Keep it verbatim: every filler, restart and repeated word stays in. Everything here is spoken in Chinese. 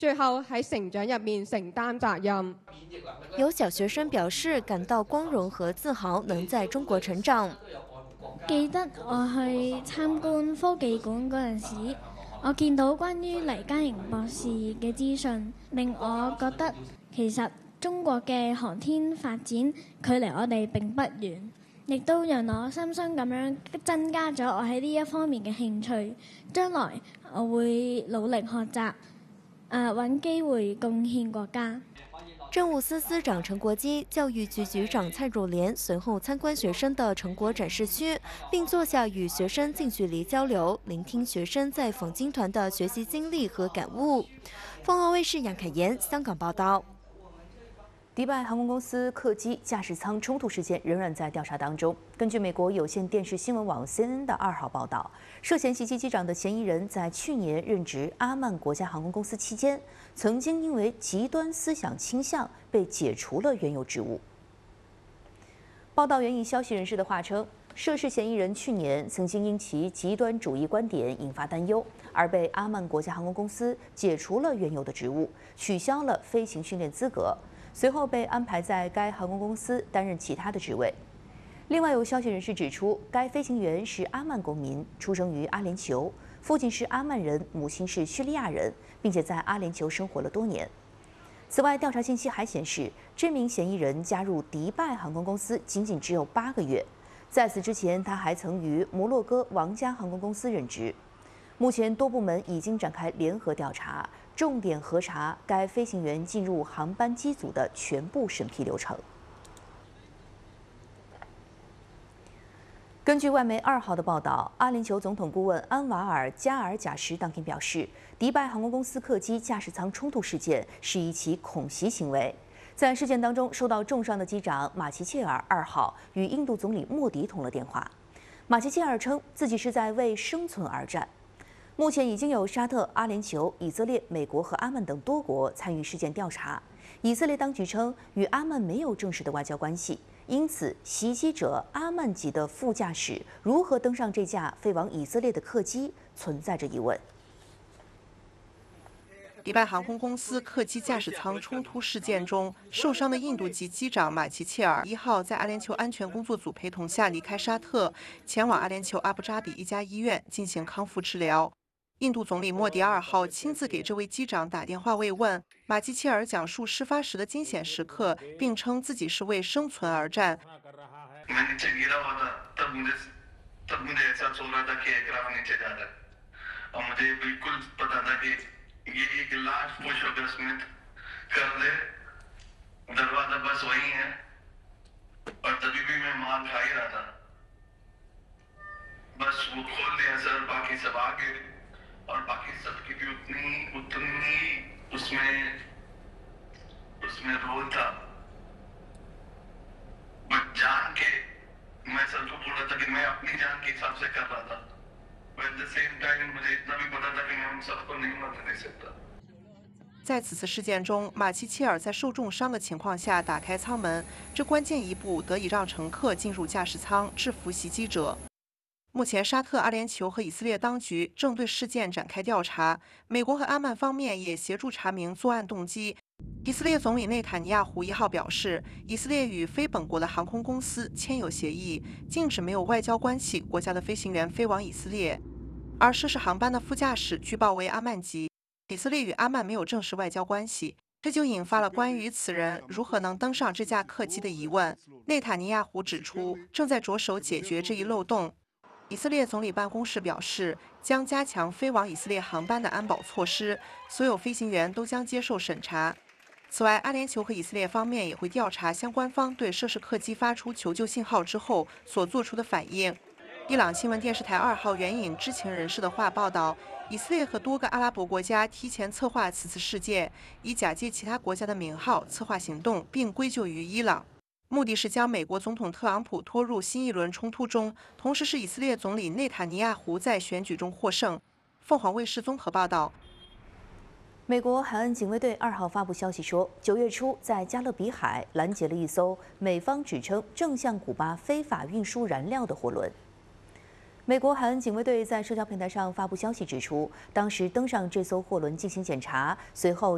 最後喺成長入面承擔責任。 有小學生表示感到光榮和自豪，能在中國成長。 記得我去參觀科技館嗰陣時，我見到關於黎嘉瑩博士嘅資訊，令我覺得其實中國嘅航天發展距離我哋並不遠，亦都讓我深深咁樣增加咗我喺呢一方面嘅興趣。將來我會努力學習，誒揾機會貢獻國家。 政務司司長陳國基、教育局局長蔡若蓮隨後參觀學生的成果展示區，並坐下與學生近距離交流，聆聽學生在訪京團的學習經歷和感悟。鳳凰衛視楊凱妍香港報道。 迪拜航空公司客機駕駛艙衝突事件仍然在調查當中。根據美國有線電視新聞網 C N N 的二號報道，涉嫌襲擊機長的嫌疑人在去年任職阿曼國家航空公司期間，曾經因為極端思想傾向被解除了原有職務。報道援引消息人士的話稱，涉事嫌疑人去年曾經因其極端主義觀點引發擔憂，而被阿曼國家航空公司解除了原有的職務，取消了飛行訓練資格。隨後被安排在該航空公司擔任其他的職位。另外有消息人士指出，該飛行員是阿曼公民，出生於阿聯酋，父親是阿曼人，母親是敘利亞人，並且在阿聯酋生活了多年。此外，調查信息還顯示，這名嫌疑人加入迪拜航空公司僅僅只有八個月，在此之前，他還曾於摩洛哥王家航空公司任職。目前多部門已經展開聯合調查，重點核查該飛行員進入航班機組的全部審批流程。根據外媒二號的報道，阿聯酋總統顧問安瓦爾·加爾賈什當天表示，迪拜航空公司客機駕駛艙衝突事件是一起恐襲行為。在事件當中受到重傷的機長馬奇切爾二號與印度總理莫迪通了電話。馬奇切爾稱自己是在為生存而戰。目前已經有沙特、阿聯酋、以色列、美國和阿曼等多國參與事件調查。以色列當局稱，與阿曼沒有正式的外交關係，因此襲擊者阿曼籍的副駕駛如何登上這架飛往以色列的客機，存在着疑問。 迪拜航空公司客機駕駛艙衝突事件中受傷的印度籍機長馬奇切爾一號在阿聯酋安全工作組陪同下離開沙特，前往阿聯酋阿布扎比一家醫院進行康復治療。印度總理莫迪二號親自給這位機長打電話慰問，馬奇切爾講述事發時的驚險時刻，並稱自己是為生存而戰。 और बाकी सबकी भी उतनी उतनी उसमें उसमें रोल था। बट जान के मैं सबको बोल रहा था कि मैं अपनी जान के हिसाब से कर रहा था, but at the same time मुझे इतना भी पता था कि मैं उन सबको नहीं मरने दे सकता। 在此次事件中，马奇切尔在受重傷的情況下打開艙門，這關鍵一步得以讓乘客進入駕駛艙，制服襲擊者。目前，沙特、阿聯酋和以色列當局正對事件展開調查，美國和阿曼方面也協助查明作案動機。以色列總理內塔尼亞胡一號表示，以色列與非本國的航空公司簽有協議，禁止沒有外交關係國家的飛行員飛往以色列。而涉事航班的副駕駛據報為阿曼籍，以色列與阿曼沒有正式外交關係，這就引發了關於此人如何能登上這架客機的疑問。內塔尼亞胡指出，正在着手解決這一漏洞。以色列總理辦公室表示，將加強飛往以色列航班的安保措施，所有飛行員都將接受審查。此外，阿聯酋和以色列方面也會調查相關方對涉事客機發出求救信號之後所做出的反應。伊朗新聞電視台二號援引知情人士的話報道，以色列和多個阿拉伯國家提前策劃此次事件，以假借其他國家的名號策劃行動，並歸咎於伊朗。目的是將美國總統特朗普拖入新一輪衝突中，同時是以色列總理內塔尼亞胡在選舉中獲勝。鳳凰衛視綜合報道。 美國海岸警衛隊二號發布消息說，九月初在加勒比海攔截了一艘美方指稱正向古巴非法運輸燃料的貨輪。美國海岸警衛隊在社交平台上發布消息指出，當時登上這艘貨輪進行檢查，隨後